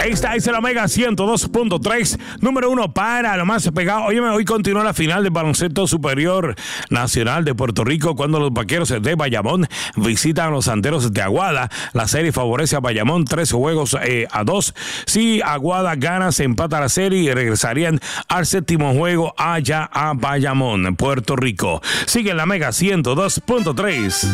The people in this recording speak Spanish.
Esta es la Mega 102.3, número 1 para lo más pegado. Óyeme, hoy continúa la final del baloncesto superior nacional de Puerto Rico cuando los vaqueros de Bayamón visitan a los santeros de Aguada. La serie favorece a Bayamón 3-2. Si Aguada gana, se empata la serie y regresarían al séptimo juego allá a Bayamón, Puerto Rico. Sigue en la Mega 102.3.